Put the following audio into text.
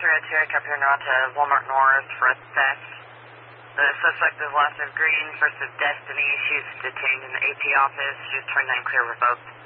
Red Terry up here now to Walmart North for a theft. The suspect is last name Green, first of Destiny. She's detained in the AP office. She was 29 clear revoked.